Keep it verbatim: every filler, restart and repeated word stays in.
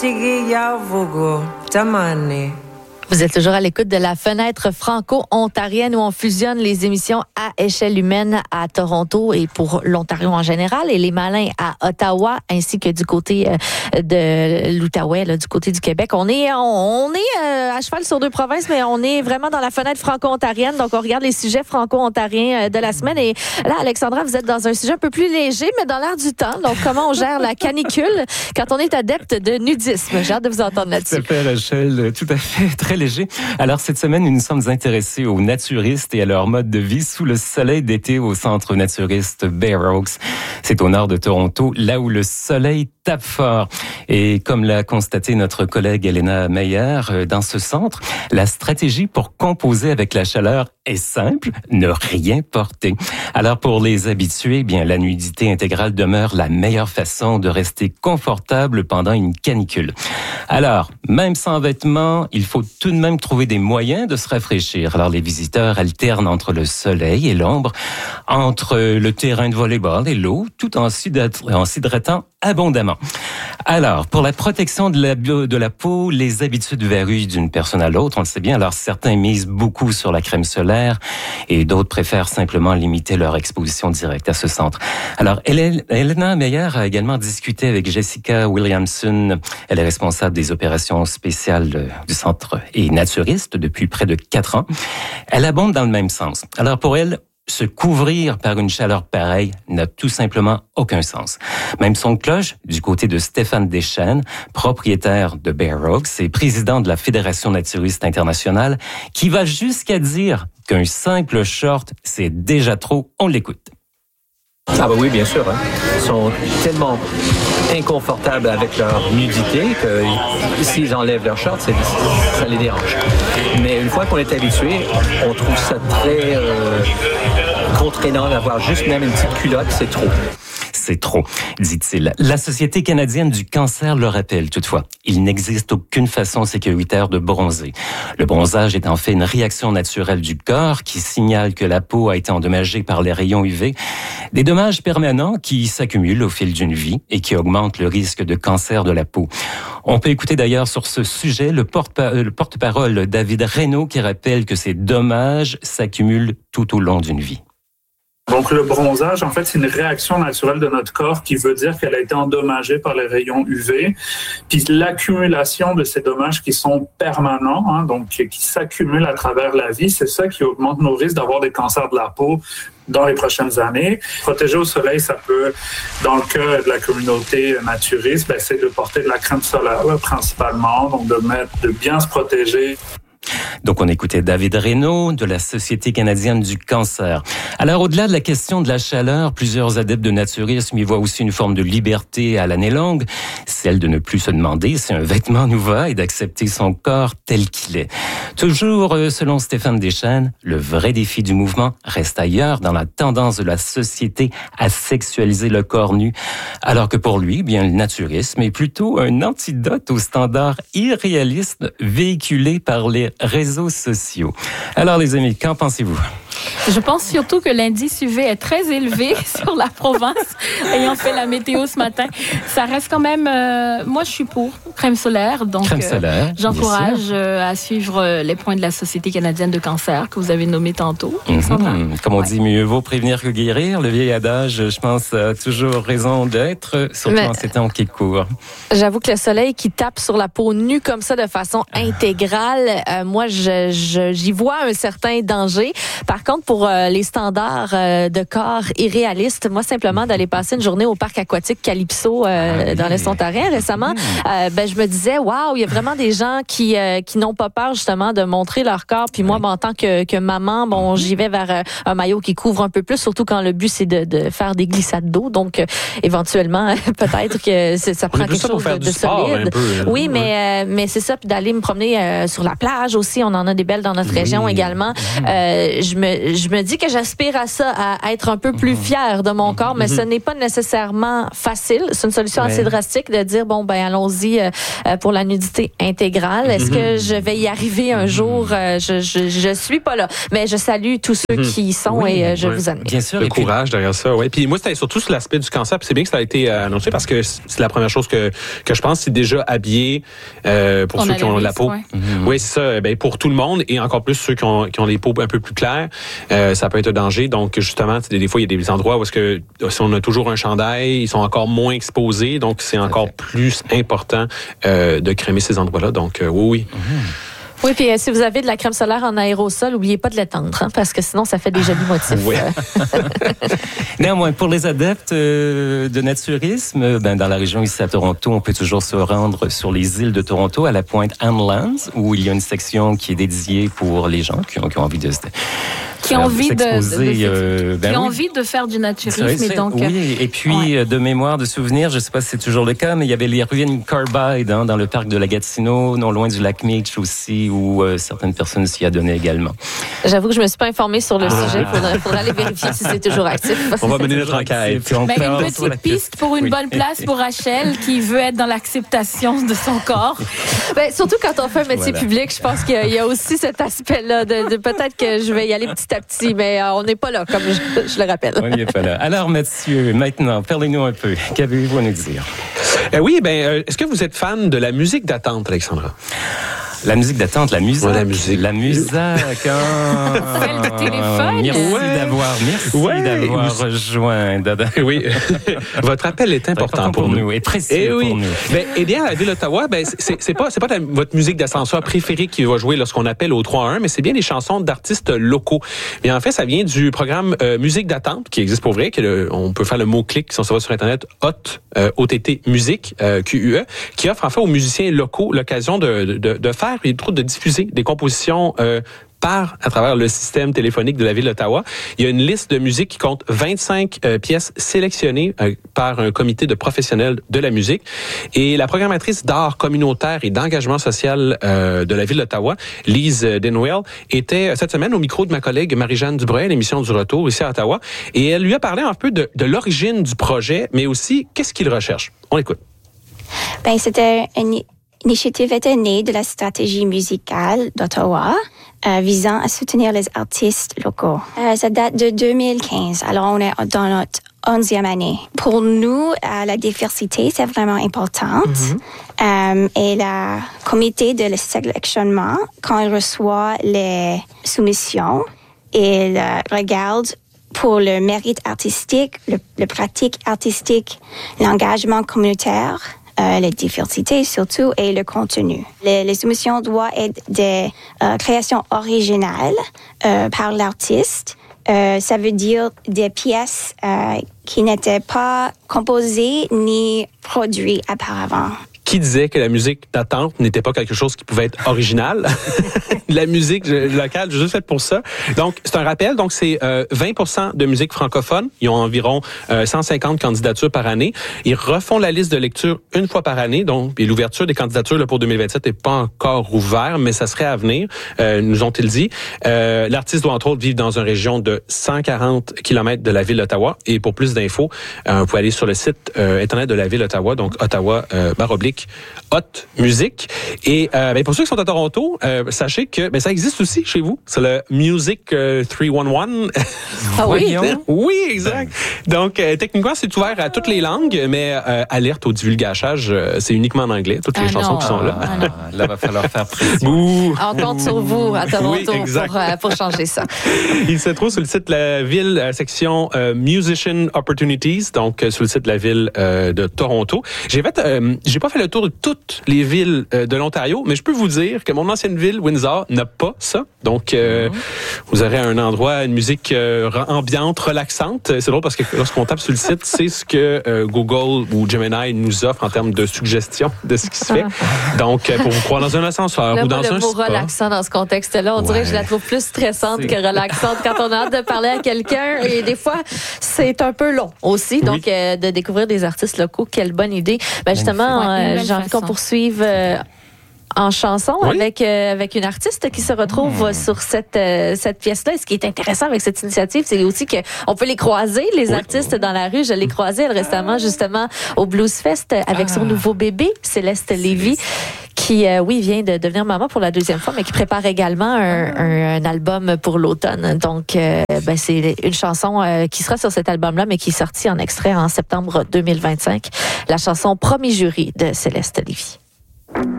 Vous êtes toujours à l'écoute de la fenêtre franco-ontarienne où on fusionne les émissions à échelle humaine à Toronto et pour l'Ontario en général et les malins à Ottawa ainsi que du côté de l'Outaouais, là, du côté du Québec. On est, on, on est euh, à cheval sur deux provinces, mais on est vraiment dans la fenêtre franco-ontarienne. Donc, on regarde les sujets franco-ontariens de la semaine. Et là, Alexandra, vous êtes dans un sujet un peu plus léger, mais dans l'air du temps. Donc, comment on gère la canicule quand on est adepte de nudisme? J'ai hâte de vous entendre là-dessus. Tout à fait, Rachel. Tout à fait. Très léger. Alors, cette semaine, nous nous sommes intéressés aux naturistes et à leur mode de vie sous le soleil d'été au centre naturiste Bear Oaks. C'est au nord de Toronto, là où le soleil tape fort. Et comme l'a constaté notre collègue Elena Meyer, dans ce centre, la stratégie pour composer avec la chaleur est simple, ne rien porter. Alors, pour les habitués, eh bien, la nudité intégrale demeure la meilleure façon de rester confortable pendant une canicule. Alors, même sans vêtements, il faut tout de même trouver des moyens de se rafraîchir. Alors, les visiteurs alternent entre le soleil et l'ombre, entre le terrain de volleyball et l'eau, tout en s'hydratant abondamment. Alors, pour la protection de la, de la peau, les habitudes varient d'une personne à l'autre, on le sait bien. Alors, certains misent beaucoup sur la crème solaire et d'autres préfèrent simplement limiter leur exposition directe à ce centre. Alors, Elena Meyer a également discuté avec Jessica Williamson. Elle est responsable des opérations spéciales du centre et naturiste depuis près de quatre ans. Elle abonde dans le même sens. Alors, pour elle, se couvrir par une chaleur pareille n'a tout simplement aucun sens. Même son cloche, du côté de Stéphane Deschênes, propriétaire de Bear Oaks et président de la Fédération naturiste internationale, qui va jusqu'à dire qu'un simple short, c'est déjà trop. On l'écoute. Ah bah oui, bien sûr. Hein. Ils sont tellement inconfortables avec leur nudité que s'ils enlèvent leur short, c'est, ça les dérange. Mais une fois qu'on est habitué, on trouve ça très euh, contraignant d'avoir juste même une petite culotte, c'est trop. C'est trop, dit-il. La Société canadienne du cancer le rappelle toutefois. Il n'existe aucune façon sécuritaire de bronzer. Le bronzage est en fait une réaction naturelle du corps qui signale que la peau a été endommagée par les rayons U V. Des dommages permanents qui s'accumulent au fil d'une vie et qui augmentent le risque de cancer de la peau. On peut écouter d'ailleurs sur ce sujet le, porte- le porte-parole David Reynaud qui rappelle que ces dommages s'accumulent tout au long d'une vie. Donc, le bronzage, en fait, c'est une réaction naturelle de notre corps qui veut dire qu'elle a été endommagée par les rayons U V. Puis l'accumulation de ces dommages qui sont permanents, hein, donc qui s'accumulent à travers la vie, c'est ça qui augmente nos risques d'avoir des cancers de la peau dans les prochaines années. Protéger au soleil, ça peut, dans le cas de la communauté naturiste, ben, c'est de porter de la crème solaire là, principalement, donc de mettre, de bien se protéger. Donc, on écoutait David Reynaud de la Société canadienne du cancer. Alors, au-delà de la question de la chaleur, plusieurs adeptes de naturisme y voient aussi une forme de liberté à l'année longue, celle de ne plus se demander si un vêtement nous va et d'accepter son corps tel qu'il est. Toujours, selon Stéphane Deschênes, le vrai défi du mouvement reste ailleurs dans la tendance de la société à sexualiser le corps nu, alors que pour lui, bien, le naturisme est plutôt un antidote aux standards irréalistes véhiculés par les réseaux sociaux. Alors, les amis, qu'en pensez-vous? Je pense surtout que l'indice U V est très élevé sur la province, ayant fait la météo ce matin. Ça reste quand même... Euh, moi, je suis pour crème solaire. Donc, crème solaire, euh, j'encourage euh, à suivre les points de la Société canadienne de cancer que vous avez nommé tantôt. Mm-hmm. Comme on ouais. dit, mieux vaut prévenir que guérir. Le vieil adage, je pense, a toujours raison d'être, surtout Mais, en ces temps qui courent. J'avoue que le soleil qui tape sur la peau nue comme ça de façon intégrale, euh, moi, je, je, j'y vois un certain danger. Par contre, pour euh, les standards euh, de corps irréalistes, moi, simplement d'aller passer une journée au parc aquatique Calypso euh, ah, dans l'Est ontarien récemment, euh, ben, je me disais, waouh, il y a vraiment des gens qui euh, qui n'ont pas peur justement de montrer leur corps. Puis moi, ben, en tant que, que maman, bon, j'y vais vers euh, un maillot qui couvre un peu plus, surtout quand le but, c'est de, de faire des glissades d'eau. Donc, euh, éventuellement, peut-être que c'est, ça prend quelque chose de, de solide. Peu, oui, hein, mais, euh, mais c'est ça. Puis d'aller me promener euh, sur la plage aussi. On en a des belles dans notre oui. région également. Euh, je me me, je me dis que j'aspire à ça, à être un peu plus fière de mon corps, mais ce n'est pas nécessairement facile. C'est une solution Ouais. assez drastique de dire, bon, ben allons-y euh, pour la nudité intégrale. Est-ce que je vais y arriver un jour? Euh, je, je, je suis pas là. Mais je salue tous ceux qui y sont Oui, et euh, je ouais. vous admire. Bien sûr. Le et puis- courage derrière ça, oui. Puis moi, c'était surtout sur l'aspect du cancer. Puis c'est bien que ça a été euh, annoncé parce que c'est la première chose que que je pense. C'est déjà habillé euh, pour On ceux a qui le ont la risque, peau. ouais. Mhm. Oui, c'est ça. Ben pour tout le monde et encore plus ceux qui ont qui ont les peaux un peu plus claires, euh, ça peut être un danger. Donc justement, des, des fois, il y a des endroits où est-ce que si on a toujours un chandail, ils sont encore moins exposés. Donc c'est encore fait. plus important euh, de crémer ces endroits-là. Donc euh, oui, oui. Oui, puis euh, si vous avez de la crème solaire en aérosol, n'oubliez pas de l'étendre, hein, parce que sinon, ça fait des jolis motifs. Ouais. Euh, Néanmoins, pour les adeptes euh, de naturisme, ben, dans la région ici à Toronto, on peut toujours se rendre sur les îles de Toronto, à la pointe Ann Lands, où il y a une section qui est dédiée pour les gens qui ont, qui ont envie de se Qui ont envie de, de, de, s'exposer, de- euh, ben qui ont oui. envie de faire du naturisme. C'est vrai, Et c'est- donc, oui, et puis ouais. euh, de mémoire, de souvenirs, je ne sais pas si c'est toujours le cas, mais il y avait les ruines Carbide hein, dans le parc de la Gatineau, non loin du lac Meech aussi, où euh, certaines personnes s'y adonnaient également. J'avoue que je me suis pas informée sur le Ah. sujet. Il faudrait, faudrait aller vérifier si c'est toujours actif. On va mener notre enquête. Puis on Ben, part une sur la petite piste pour une Oui. bonne place pour Rachel qui veut être dans l'acceptation de son corps. Ben, surtout quand on fait un métier Voilà. public, je pense qu'il y a- il y a aussi cet aspect-là de, de peut-être que je vais y aller petit à petit, mais euh, on n'est pas là, comme je, je le rappelle. On n'y est pas là. Alors, Mathieu, maintenant, parlez-nous un peu. Qu'avez-vous à nous dire? Euh, oui, ben euh, est-ce que vous êtes fan de la musique d'attente, Alexandra? La musique d'attente, la musique. Ouais, la musique. La musique. hein. Celle du téléphone. Merci Ouais. d'avoir, merci Ouais. d'avoir rejoint, Dada. Oui, votre appel est important, Important pour, nous. et précieux Eh oui. pour nous. Ben, eh bien, à la ville d'Ottawa, ben, c'est, c'est pas, c'est pas la- votre musique d'ascenseur préférée qui va jouer lorsqu'on appelle au trois un, mais c'est bien des chansons d'artistes locaux. Bien, en fait, ça vient du programme euh, Musique d'attente, qui existe pour vrai, que le- on peut faire le mot-clic si on se va sur Internet, O T, euh, O T T, musique, euh, Q U E, qui offre en fait aux musiciens locaux l'occasion de, de, de faire et de diffuser des compositions euh, par à travers le système téléphonique de la ville d'Ottawa. Il y a une liste de musique qui compte vingt-cinq euh, pièces sélectionnées euh, par un comité de professionnels de la musique. Et la programmatrice d'art communautaire et d'engagement social euh, de la ville d'Ottawa, Lise Denwell, était euh, cette semaine au micro de ma collègue Marie-Jeanne Dubreuil, l'émission du Retour ici à Ottawa. Et elle lui a parlé un peu de, de l'origine du projet, mais aussi qu'est-ce qu'il recherche. On l'écoute. Ben, c'était une initiative était née de la stratégie musicale d'Ottawa euh, visant à soutenir les artistes locaux. Euh, ça date de deux mille quinze, alors on est dans notre onzième année. Pour nous, euh, la diversité, c'est vraiment important. Euh, et le comité de sélectionnement, quand il reçoit les soumissions, il euh, regarde pour le mérite artistique, le, le pratique artistique, l'engagement communautaire, euh, la diversité surtout et le contenu. Les, les soumissions doivent être des euh, créations originales euh, par l'artiste. Euh, ça veut dire des pièces euh, qui n'étaient pas composées ni produites auparavant. Qui disait que la musique d'attente n'était pas quelque chose qui pouvait être original. La musique locale, juste faite pour ça. Donc, c'est un rappel. Donc, c'est euh, vingt pour cent de musique francophone. Ils ont environ euh, cent cinquante candidatures par année. Ils refont la liste de lecture une fois par année. Donc, et l'ouverture des candidatures là, pour deux mille vingt-sept n'est pas encore ouverte, mais ça serait à venir, euh, nous ont-ils dit. Euh, l'artiste doit, entre autres, vivre dans une région de cent quarante kilomètres de la ville d'Ottawa. Et pour plus d'infos, euh, vous pouvez aller sur le site euh, Internet de la ville d'Ottawa, donc Ottawa, euh, barre oblique, Hot Music. Et euh, ben, pour ceux qui sont à Toronto, euh, sachez que ben, ça existe aussi chez vous. C'est le Music euh, trois cent onze. Ah oui? Voyons. Oui, exact. Donc, euh, techniquement, c'est ouvert à toutes les langues, mais euh, alerte au divulgachage, euh, c'est uniquement en anglais, toutes les Ah chansons non. qui sont là. Ah non. Là, va falloir faire pression. Bouh! On compte sur vous à Toronto Oui, exact. pour, euh, pour changer ça. Il se trouve sur le site de la ville, euh, section euh, Musician Opportunities, donc euh, sur le site de la ville euh, de Toronto. J'ai fait, euh, j'ai pas fait le tour de toutes les villes euh, de l'Ontario, mais je peux vous dire que mon ancienne ville, Windsor, n'a pas ça. Donc, euh, Mm-hmm. vous aurez un endroit, une musique euh, ambiante, relaxante. C'est drôle parce que lorsqu'on tape sur le site, c'est ce que euh, Google ou Gemini nous offre en termes de suggestions de ce qui se fait. Donc, euh, pour vous croire dans un ascenseur Là, ou moi, dans le un mot spa. relaxant dans ce contexte-là, on dirait Ouais. que je la trouve plus stressante C'est- que relaxante quand on a hâte de parler à quelqu'un. Et des fois, c'est un peu long aussi. Donc, euh, de découvrir des artistes locaux, quelle bonne idée. Ben, justement, Ouais, une euh, belle j'ai envie qu'on façon. poursuive. euh, en chanson Oui. avec euh, avec une artiste qui se retrouve Mmh. sur cette euh, cette pièce-là. Et ce qui est intéressant avec cette initiative, c'est aussi que on peut les croiser, les Oui. artistes dans la rue. Je l'ai croisée elle, récemment justement au Blues Fest avec son nouveau bébé, Céleste Lévy, qui euh, oui vient de devenir maman pour la deuxième fois, mais qui prépare également un, un, un album pour l'automne. Donc euh, ben, c'est une chanson euh, qui sera sur cet album-là, mais qui est sortie en extrait en septembre deux mille vingt-cinq. La chanson Promis jury de Céleste Lévy.